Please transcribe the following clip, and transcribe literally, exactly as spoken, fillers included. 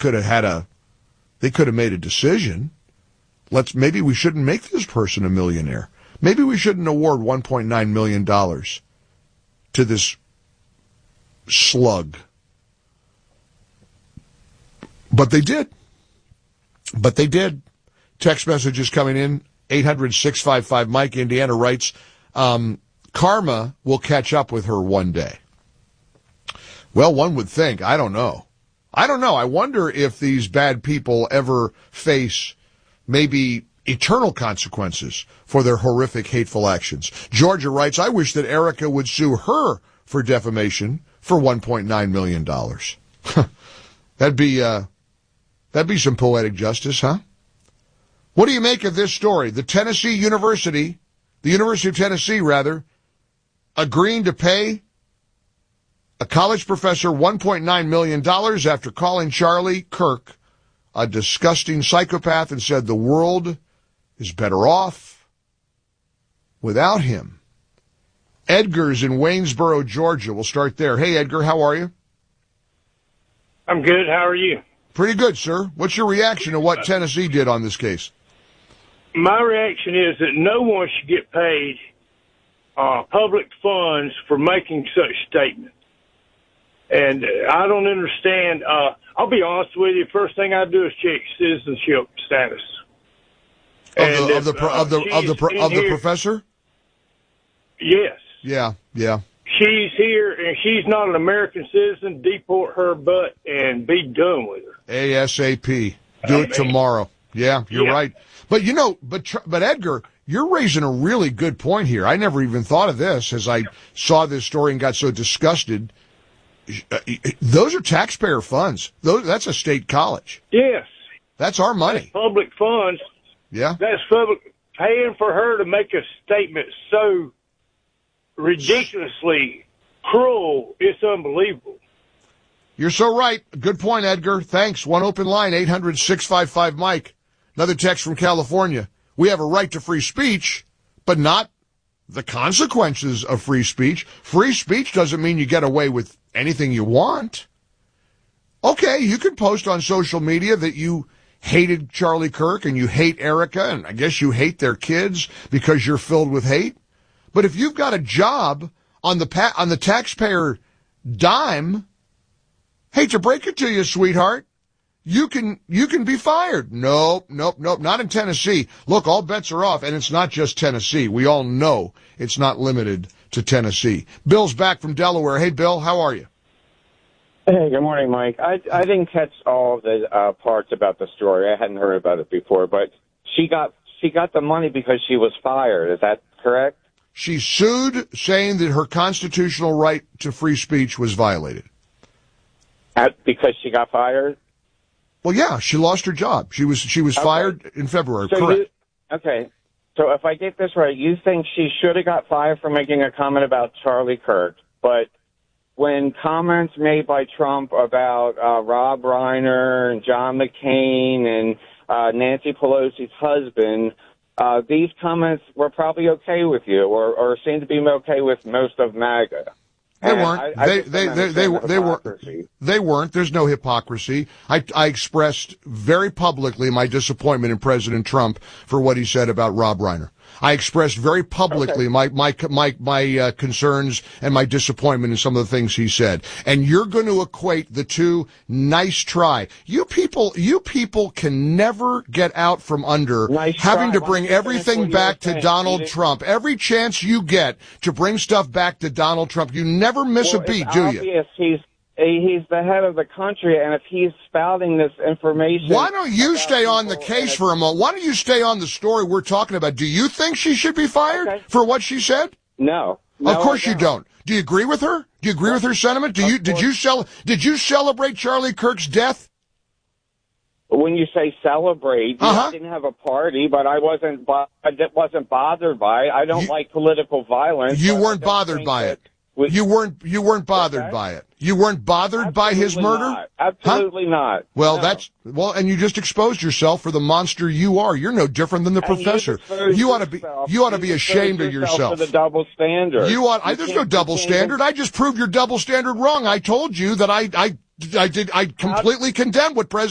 could have had a, they could have made a decision. Let's, maybe we shouldn't make this person a millionaire. Maybe we shouldn't award one point nine million dollars to this slug. But they did. But they did. Text messages coming in, eight hundred, six five five, Mike. Indiana writes, um, karma will catch up with her one day. Well, one would think. I don't know. I don't know. I wonder if these bad people ever face maybe eternal consequences for their horrific, hateful actions. Georgia writes, I wish that Erica would sue her for defamation for one point nine million dollars. That'd be, uh, that'd be some poetic justice, huh? What do you make of this story? The Tennessee University, the University of Tennessee, rather, agreeing to pay a college professor one point nine million dollars after calling Charlie Kirk a disgusting psychopath and said the world is better off without him. Edgar's in Waynesboro, Georgia. We'll start there. Hey, Edgar, how are you? I'm good. How are you? Pretty good, sir. What's your reaction to what Tennessee did on this case? My reaction is that no one should get paid uh, public funds for making such statements. And I don't understand. Uh, I'll be honest with you. First thing I do is check citizenship status. Of and the, of the, if, pro, uh, of the, of the, pro, of the here, professor? Yes. Yeah, yeah. She's here, and she's not an American citizen. Deport her butt and be done with her. ASAP. Do it tomorrow. Yeah, you're yeah. right. But, you know, but but Edgar, you're raising a really good point here. I never even thought of this as I saw this story and got so disgusted. Those are taxpayer funds. Those That's a state college. Yes. That's our money. That's public funds. Yeah. That's public. Paying for her to make a statement so ridiculously cruel, it's unbelievable. You're so right. Good point, Edgar. Thanks. One open line, eight hundred, six five five, Mike. Another text from California. We have a right to free speech, but not the consequences of free speech. Free speech doesn't mean you get away with anything you want. Okay, you can post on social media that you hated Charlie Kirk and you hate Erica, and I guess you hate their kids because you're filled with hate. But if you've got a job on the pa- on the taxpayer dime, hate to break it to you, sweetheart, you can you can be fired. Nope, nope, nope, not in Tennessee. Look, all bets are off, and it's not just Tennessee. We all know it's not limited to Tennessee. Bill's back from Delaware. Hey, Bill, how are you? Hey, good morning, Mike. I I didn't catch all of the uh, parts about the story. I hadn't heard about it before, but she got she got the money because she was fired. Is that correct? She sued, saying that her constitutional right to free speech was violated. At, because she got fired? Well, yeah, she lost her job. She was she was okay. fired in February. So correct. You, okay. So if I get this right, you think she should have got fired for making a comment about Charlie Kirk, but when comments made by Trump about uh, Rob Reiner and John McCain and uh, Nancy Pelosi's husband, uh, these comments were probably okay with you, or, or seemed to be okay with most of MAGA. They weren't. I, I they, they, they, they, they, they weren't. They weren't. There's no hypocrisy. I, I expressed very publicly my disappointment in President Trump for what he said about Rob Reiner. I expressed very publicly okay. my my my my uh, concerns and my disappointment in some of the things he said. And you're going to equate the two. Nice try. You people, you people can never get out from under nice having try. to bring everything back to Donald Trump. Every chance you get to bring stuff back to Donald Trump, you never miss well, a beat, it's do obvious you? He's he's the head of the country, and if he's spouting this information, why don't you stay on the case for a moment? Why don't you stay on the story we're talking about? Do you think she should be fired okay. for what she said? No. no of course I you don't. Do you agree with her? Do you agree what? with her sentiment? Do of you did course. you cel- did you celebrate Charlie Kirk's death? When you say celebrate, uh-huh. I didn't have a party, but I wasn't bo- I wasn't bothered by it. I don't you, like political violence. You weren't bothered by it. We, you weren't you weren't bothered okay. by it. You weren't bothered Absolutely by his murder? Not. Absolutely huh? not. Well, no. that's well, and you just exposed yourself for the monster you are. You're no different than the and professor. You, you ought to be you ought to be ashamed of yourself. For the double standard. You ought. You I, there's no double standard. I just proved your double standard wrong. I told you that I I I did I completely condemned what President